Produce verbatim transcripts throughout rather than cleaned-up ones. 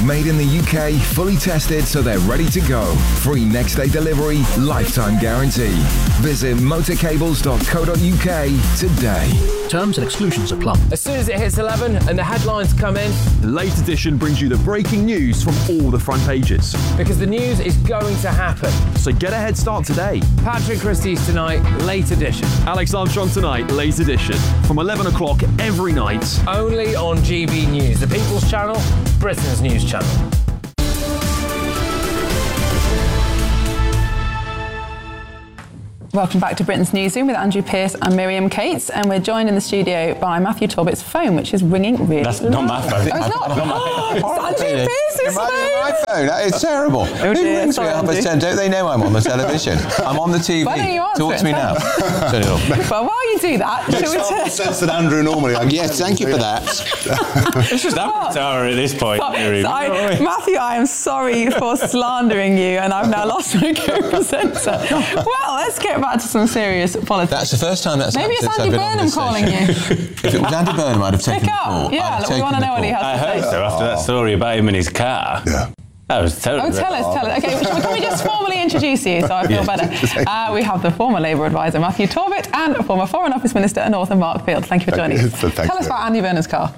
Made in the U K, fully tested so they're ready to go. Free next day delivery, lifetime guarantee. Visit motorcables dot co dot U K today. Terms and exclusions apply. As soon as it hits eleven and the headlines come in, the Late Edition brings you the breaking news from all the front pages. Because the news is going to happen. So get a head start today. Patrick Christie's tonight, Late Edition. Alex Armstrong tonight, Late Edition. From eleven o'clock every night. Only on G B News, the People's Channel, Britain's news channel. Welcome back to Britain's Newsroom with Andrew Pearce and Miriam Cates, and we're joined in the studio by Matthew Torbett's phone, which is ringing really That's loud. not my phone. Oh, it's not? not my It's Andrew Pearce's phone! My phone, that is terrible. Oh, Who dear. rings me Sorry, at half past Andrew. ten? Don't they know I'm on the television? I'm on the T V. Why don't you answer Talk it? to me now. Turn it off. Well, while you do that, shall we turn... sense that Andrew normally... I Yes, thank you for that. It's just avatar at this point. So, so I, Matthew, I am sorry for slandering you, and I've now lost my co-presenter. Well, let's get back to some serious politics. That's the first time that's Maybe happened it's since I've Andy been on Burnham this calling station. you. If it was Andy Burnham, I'd have taken Pick the up. call. Yeah, I'd have look, we taken want to the know what he call. has I to heard say. so after that story about him in his car. Yeah. That was terrible. Oh, tell us, tell us. Okay, can we just formally introduce you so I feel better? Uh, we have the former Labour advisor, Matthew Torbett, and former Foreign Office Minister and author, Mark Field. Thank you for joining us. Tell us about Andy Burnham's car.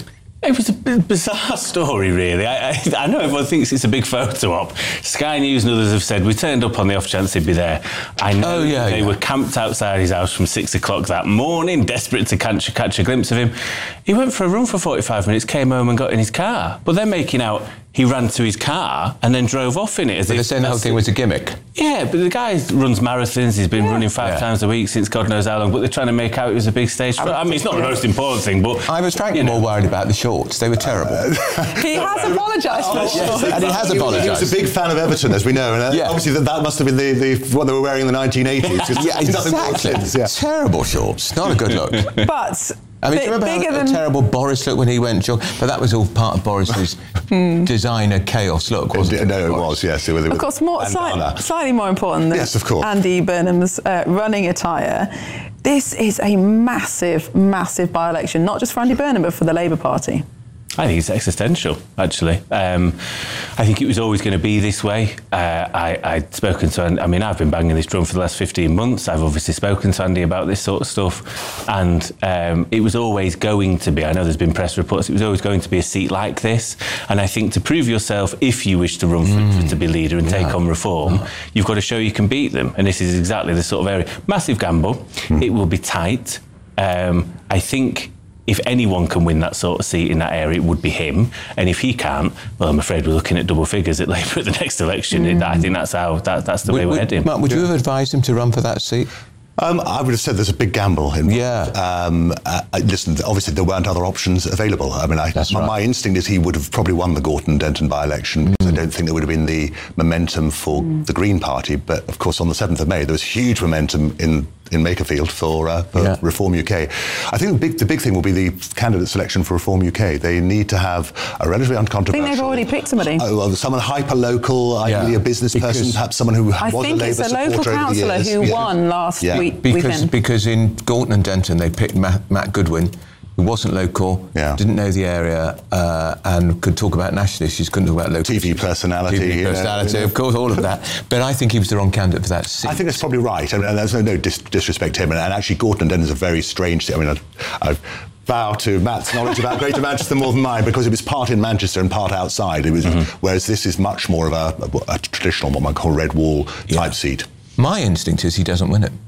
It was a bizarre story, really. I, I, I know everyone thinks it's a big photo op. Sky News and others have said we turned up on the off chance he'd be there. I know oh, yeah, they yeah. were camped outside his house from six o'clock that morning, desperate to catch, catch a glimpse of him. He went for a run for forty-five minutes, came home and got in his car. But they're making out he ran to his car and then drove off in it. As But if they're saying the whole thing was a gimmick. Yeah, but the guy runs marathons. He's been yeah. running five yeah. times a week since God knows how long. But they're trying to make out it was a big stage. I, I mean, it's not the most important thing, but I was frankly you know. more worried about the shorts. They were terrible. He has apologised for Yes, sure. and he has apologised. He was a big fan of Everton, as we know, and uh, Yeah. obviously that, that must have been the, the what they were wearing in the nineteen eighties. Yeah, exactly. Yeah. Terrible shorts. Not a good look. But I mean, bi- do you remember bigger how than... terrible Boris looked when he went jog? But that was all part of Boris's designer chaos look, wasn't it? No, it was, yes. It was, it Of was course, more, bandana. slight, slightly more important than Yes, of course. Andy Burnham's uh, running attire. This is a massive, massive by-election, not just for Andy Burnham, but for the Labour Party. I think it's existential, actually. Um, I think it was always going to be this way. Uh, I, I'd spoken to, I mean, I've been banging this drum for the last fifteen months. I've obviously spoken to Andy about this sort of stuff. And um, it was always going to be, I know there's been press reports, it was always going to be a seat like this. And I think to prove yourself, if you wish to run for, mm, to be leader and yeah. take on reform, yeah. you've got to show you can beat them. And this is exactly the sort of area. Massive gamble. Mm. It will be tight. Um, I think... If anyone can win that sort of seat in that area, it would be him. And if he can't, well, I'm afraid we're looking at double figures at Labour at the next election. Mm. I think that's how that, that's the would, way we're would, heading. Mark, would yeah. you have advised him to run for that seat? Um, I would have said there's a big gamble involved. Yeah. Um, uh, listen, obviously there weren't other options available. I mean, I, That's my, right. my instinct is he would have probably won the Gorton Denton by-election because Mm. I don't think there would have been the momentum for mm. the Green Party. But of course, on the seventh of May, there was huge momentum in in Makerfield for, uh, for yeah. Reform U K. I think the big the big thing will be the candidate selection for Reform U K. They need to have a relatively uncontroversial... I think they've already picked somebody. Oh, well, someone hyper-local, ideally Yeah. a business Because person, perhaps someone who I was a Labour think it's a supporter local over the councillor years. who Yeah. won last Yeah. week with Because, him. because in Gorton and Denton, they picked Matt, Matt Goodwin, who wasn't local, yeah. didn't know the area, uh, and could talk about national issues, couldn't talk about local T V issues. personality. T V you know, personality, you know. of course, all of that. But I think he was the wrong candidate for that seat. I think that's probably right, and, and there's no, no dis- disrespect to him. And, and actually, Gorton and Denton is a very strange city. I mean, I, I bow to Matt's knowledge about Greater Manchester more than mine, because it was part in Manchester and part outside. It was, mm-hmm. whereas this is much more of a, a, a traditional, what one call red wall type yeah. seat. My instinct is he doesn't win it.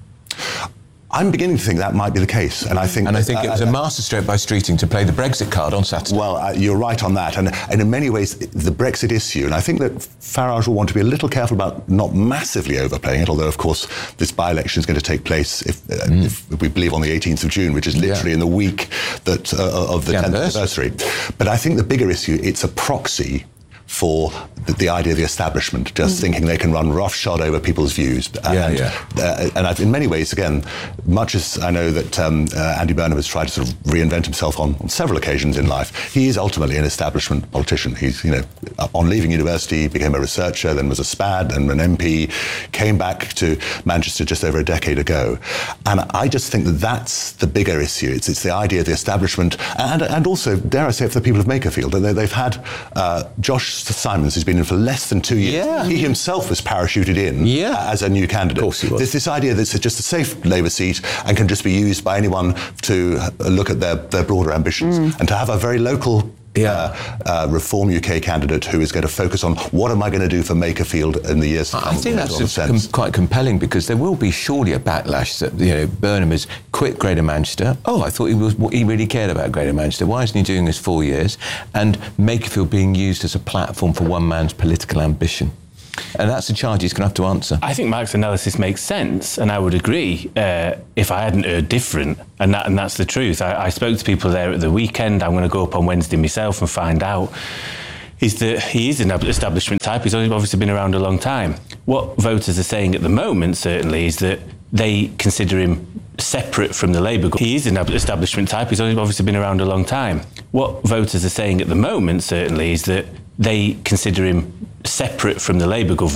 I'm beginning to think that might be the case, and I think and that, I think it was uh, a masterstroke by Streeting to play the Brexit card on Saturday. Well, uh, you're right on that, and, and in many ways, the Brexit issue, and I think that Farage will want to be a little careful about not massively overplaying it. Although, of course, this by-election is going to take place if, uh, mm. if we believe on the eighteenth of June, which is literally yeah. in the week that uh, of the tenth anniversary. But I think the bigger issue, it's a proxy for the, the idea of the establishment, just mm. thinking they can run roughshod over people's views. And, yeah, yeah. Uh, and I've, in many ways, again, much as I know that um, uh, Andy Burnham has tried to sort of reinvent himself on, on several occasions in life, he is ultimately an establishment politician. He's, you know, on leaving university, became a researcher, then was a SPAD and an M P, came back to Manchester just over a decade ago. And I just think that that's the bigger issue. It's, it's the idea of the establishment, and, and also, dare I say, for the people of Makerfield. They, they've had uh, Josh Simons, who's been in for less than two years, yeah. he himself was parachuted in yeah. as a new candidate. Of course he was. There's this idea that it's just a safe Labour seat and can just be used by anyone to look at their, their broader ambitions. Mm. And to have a very local Yeah. Uh, uh, Reform U K candidate who is going to focus on what am I going to do for Makerfield in the years to come. I think that's a, com- quite compelling, because there will be surely a backlash that, you know, Burnham has quit Greater Manchester. Oh, I thought he was he really cared about Greater Manchester. Why isn't he doing this four years? And Makerfield being used as a platform for one man's political ambition. And that's a charge he's going to have to answer. I think Mark's analysis makes sense, and I would agree uh, if I hadn't heard different, and that and that's the truth. I, I spoke to people there at the weekend. I'm going to go up on Wednesday myself and find out. Is that he is an establishment type. He's obviously been around a long time. What voters are saying at the moment, certainly, is that they consider him separate from the Labour government. He is an establishment type. He's obviously been around a long time. What voters are saying at the moment, certainly, is that they consider him separate from the Labour government.